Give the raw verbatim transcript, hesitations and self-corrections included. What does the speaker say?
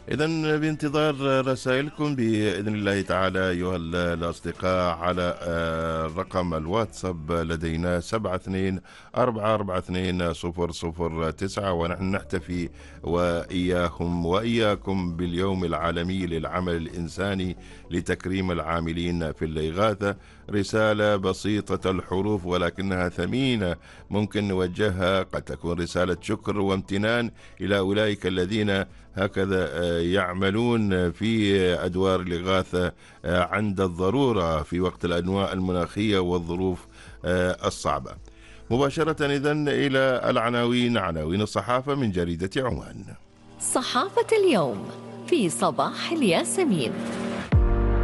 إذن بانتظار رسائلكم بإذن الله تعالى أيها الأصدقاء على رقم الواتساب لدينا سبعة اثنين أربعة أربعة اثنين صفر صفر تسعة، ونحن نحتفي وإياهم وإياكم باليوم العالمي للعمل الإنساني لتكريم العاملين في الإغاثة. رسالة بسيطة الحروف ولكنها ثمينة، ممكن نوجهها، قد تكون رسالة شكر وامتنان إلى أولئك الذين هكذا يعملون في أدوار الإغاثة عند الضرورة في وقت الأنواع المناخية والظروف الصعبة. مباشرة إذن إلى العناوين، عناوين الصحافة من جريدة عمان. صحافة اليوم في صباح الياسمين.